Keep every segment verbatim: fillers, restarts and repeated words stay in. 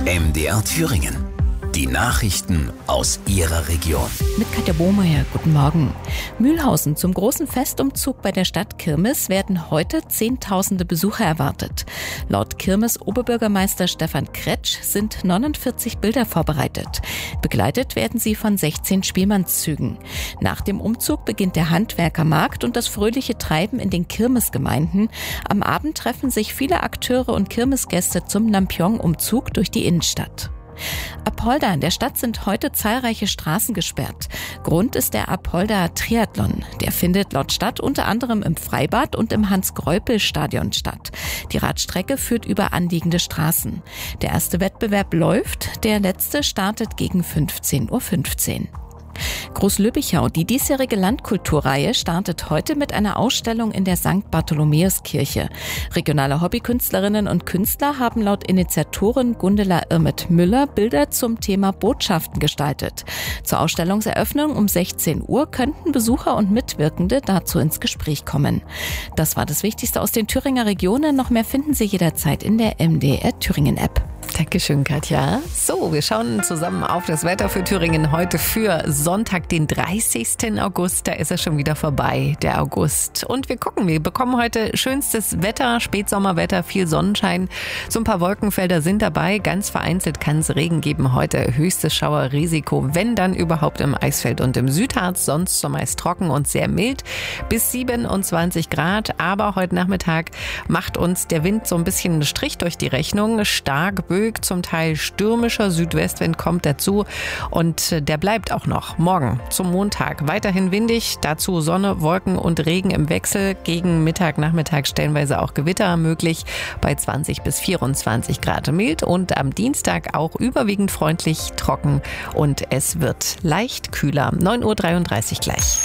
M D R Thüringen. Die Nachrichten aus Ihrer Region. Mit Katja Bohmeier, guten Morgen. Mühlhausen. Zum großen Festumzug bei der Stadt Kirmes werden heute Zehntausende Besucher erwartet. Laut Kirmes-Oberbürgermeister Stefan Kretsch sind neunundvierzig Bilder vorbereitet. Begleitet werden sie von sechzehn Spielmannszügen. Nach dem Umzug beginnt der Handwerkermarkt und das fröhliche Treiben in den Kirmesgemeinden. Am Abend treffen sich viele Akteure und Kirmesgäste zum Nampion-Umzug durch die Innenstadt. Apolda. In der Stadt sind heute zahlreiche Straßen gesperrt. Grund ist der Apolda Triathlon. Der findet laut Stadt unter anderem im Freibad und im Hans-Greupel-Stadion statt. Die Radstrecke führt über anliegende Straßen. Der erste Wettbewerb läuft, der letzte startet gegen fünfzehn Uhr fünfzehn. Großlübbichau. Die diesjährige Landkulturreihe startet heute mit einer Ausstellung in der Sankt Bartholomäuskirche. Regionale Hobbykünstlerinnen und Künstler haben laut Initiatorin Gundela Irmet-Müller Bilder zum Thema Botschaften gestaltet. Zur Ausstellungseröffnung um sechzehn Uhr könnten Besucher und Mitwirkende dazu ins Gespräch kommen. Das war das Wichtigste aus den Thüringer Regionen. Noch mehr finden Sie jederzeit in der M D R Thüringen App. Dankeschön, Katja. So, wir schauen zusammen auf das Wetter für Thüringen heute für Sonntag, den dreißigsten August. Da ist es schon wieder vorbei, der August. Und wir gucken, wir bekommen heute schönstes Wetter, Spätsommerwetter, viel Sonnenschein. So ein paar Wolkenfelder sind dabei. Ganz vereinzelt kann es Regen geben heute. Höchstes Schauerrisiko, wenn dann überhaupt im Eisfeld und im Südharz. Sonst zumeist trocken und sehr mild. Bis siebenundzwanzig Grad. Aber heute Nachmittag macht uns der Wind so ein bisschen einen Strich durch die Rechnung. Stark böig. Zum Teil stürmischer Südwestwind kommt dazu und der bleibt auch noch morgen zum Montag. Weiterhin windig, dazu Sonne, Wolken und Regen im Wechsel. Gegen Mittag, Nachmittag stellenweise auch Gewitter möglich bei zwanzig bis vierundzwanzig Grad mild und am Dienstag auch überwiegend freundlich, trocken und es wird leicht kühler. neun Uhr dreiunddreißig gleich.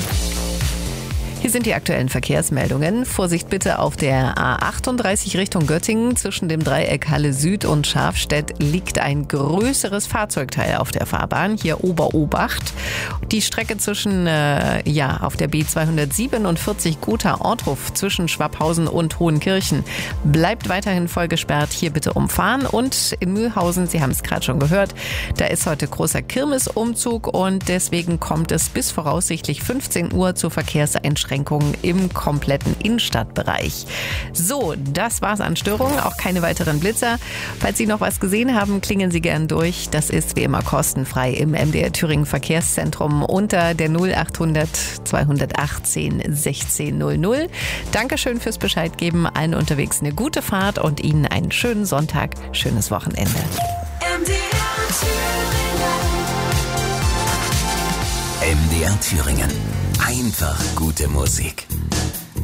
Hier sind die aktuellen Verkehrsmeldungen. Vorsicht bitte auf der A achtunddreißig Richtung Göttingen. Zwischen dem Dreieck Halle Süd und Schafstedt liegt ein größeres Fahrzeugteil auf der Fahrbahn. Hier Oberobacht. Die Strecke zwischen, äh, ja, auf der B zweihundertsiebenundvierzig Gotha-Ortruf zwischen Schwabhausen und Hohenkirchen bleibt weiterhin voll gesperrt. Hier bitte umfahren. Und in Mühlhausen, Sie haben es gerade schon gehört, da ist heute großer Kirmesumzug und deswegen kommt es bis voraussichtlich fünfzehn Uhr zu Verkehrseinschränkungen im kompletten Innenstadtbereich. So, das war's an Störungen, auch keine weiteren Blitzer. Falls Sie noch was gesehen haben, klingeln Sie gern durch. Das ist wie immer kostenfrei im M D R Thüringen Verkehrszentrum unter der null achthundert zweihundertachtzehn sechzehn null null. Dankeschön fürs Bescheid geben, allen unterwegs eine gute Fahrt und Ihnen einen schönen Sonntag, schönes Wochenende. M D R Thüringen. M D R Thüringen. Einfach gute Musik.